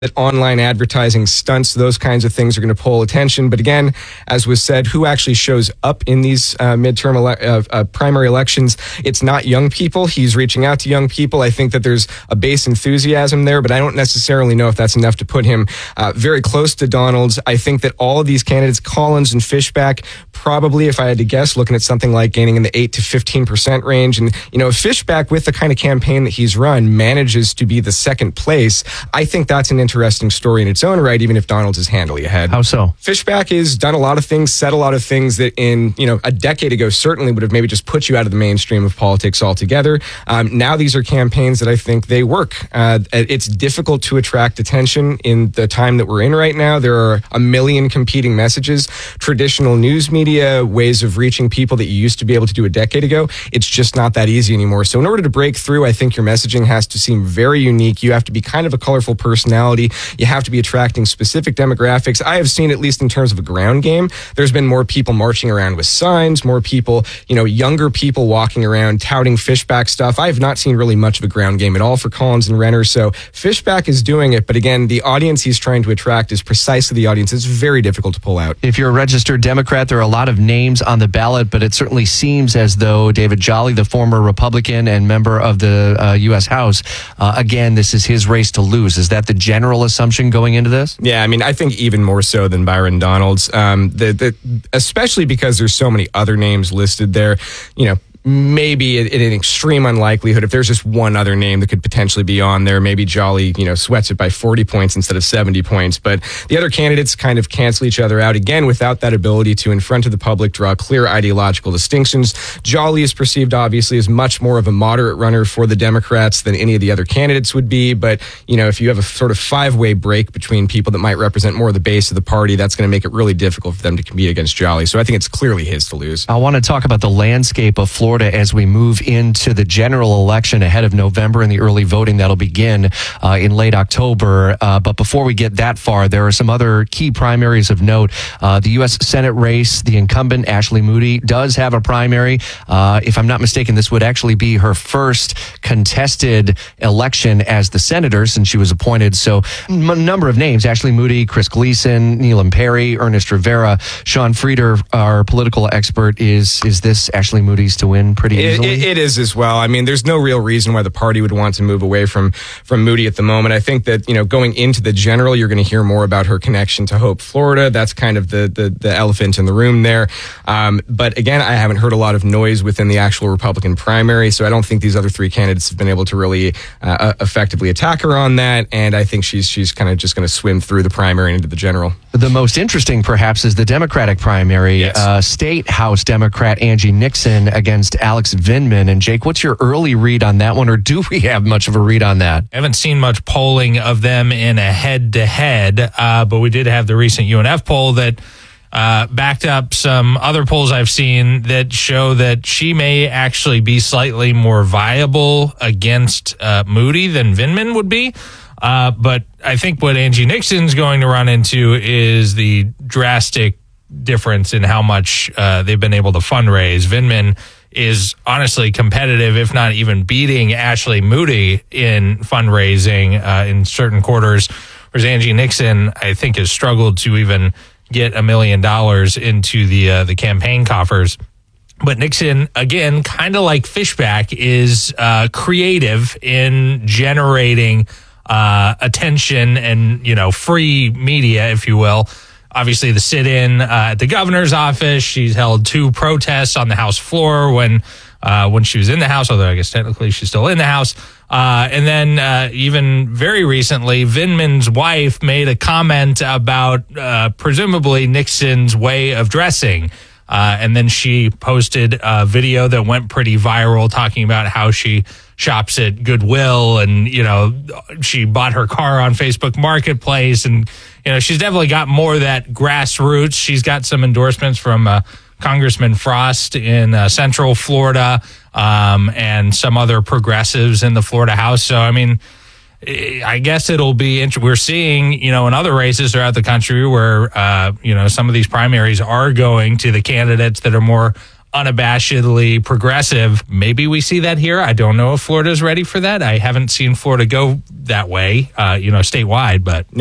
that online advertising stunts, those kinds of things are going to pull attention. But again, as was said, who actually shows up in these primary elections? It's not young people. He's reaching out to young people. I think that there's a base enthusiasm there, but I don't necessarily know if that's enough to put him very close to Donald's. I think that all of these candidates, Collins and Fishback, probably, if I had to guess, looking at something like gaining in the 8 to 15% range. And, if Fishback, with the kind of campaign that he's run, manages to be the second place, I think that's an interesting story in its own right, even if Donald's is handily ahead. How so? Fishback has done a lot of things, said a lot of things that in, a decade ago certainly would have maybe just put you out of the mainstream of politics altogether. Now these are campaigns that I think they work. It's difficult to attract attention in the time that we're in right now. There are a million competing messages, traditional news media, ways of reaching people that you used to be able to do a decade ago. It's just not that easy anymore. So in order to break through, I think your messaging has to seem very unique. You have to be kind of a colorful personality. You have to be attracting specific demographics. I have seen, at least in terms of a ground game, there's been more people marching around with signs, more people, younger people walking around touting Fishback stuff. I have not seen really much of a ground game at all for Collins and Renner. So Fishback is doing it. But again, the audience he's trying to attract is precisely the audience it's very difficult to pull out. If you're a registered Democrat, there are a lot of names on the ballot, but it certainly seems as though David Jolly, the former Republican and member of the U.S. House, again, this is his race to lose. Is that the general assumption going into this? Yeah, I think even more so than Byron Donalds, especially because there's so many other names listed there. Maybe in an extreme unlikelihood, if there's just one other name that could potentially be on there, maybe Jolly, sweats it by 40 points instead of 70 points. But the other candidates kind of cancel each other out, again, without that ability to, in front of the public, draw clear ideological distinctions. Jolly is perceived, obviously, as much more of a moderate runner for the Democrats than any of the other candidates would be. But, if you have a sort of five-way break between people that might represent more of the base of the party, that's going to make it really difficult for them to compete against Jolly. So I think it's clearly his to lose. I want to talk about the landscape of Florida as we move into the general election ahead of November and the early voting that'll begin in late October. But before we get that far, there are some other key primaries of note. The U.S. Senate race, the incumbent Ashley Moody does have a primary. If I'm not mistaken, this would actually be her first contested election as the senator since she was appointed. So a number of names: Ashley Moody, Chris Gleason, Neelam Perry, Ernest Rivera. Sean Frieder, our political expert, is this Ashley Moody's to win pretty easily? It is as well. There's no real reason why the party would want to move away from Moody at the moment. I think that, going into the general, you're going to hear more about her connection to Hope, Florida. That's kind of the elephant in the room there. But again, I haven't heard a lot of noise within the actual Republican primary, so I don't think these other three candidates have been able to really effectively attack her on that. And I think she's kind of just going to swim through the primary into the general. The most interesting, perhaps, is the Democratic primary. Yes. State House Democrat Angie Nixon against Alex Vindman. And Jake, what's your early read on that one, or do we have much of a read on that? I haven't seen much polling of them in a head-to-head, but we did have the recent UNF poll that backed up some other polls I've seen that show that she may actually be slightly more viable against Moody than Vindman would be. But I think what Angie Nixon's going to run into is the drastic difference in how much they've been able to fundraise. Vindman is honestly competitive, if not even beating Ashley Moody in fundraising in certain quarters, whereas Angie Nixon, I think, has struggled to even get $1 million into the campaign coffers. But Nixon, again, kind of like Fishback, is creative in generating attention and, free media, if you will. Obviously, the sit-in at the governor's office. She's held 2 protests on the House floor when she was in the House, although I guess technically she's still in the House. And then even very recently, Vindman's wife made a comment about presumably Nixon's way of dressing. And then she posted a video that went pretty viral talking about how she shops at Goodwill and, she bought her car on Facebook Marketplace. And, she's definitely got more of that grassroots. She's got some endorsements from Congressman Frost in Central Florida and some other progressives in the Florida House. So, I guess it'll be interesting. We're seeing, in other races throughout the country where, some of these primaries are going to the candidates that are more unabashedly progressive. Maybe we see that here. I don't know if Florida's ready for that. I haven't seen Florida go that way, statewide, but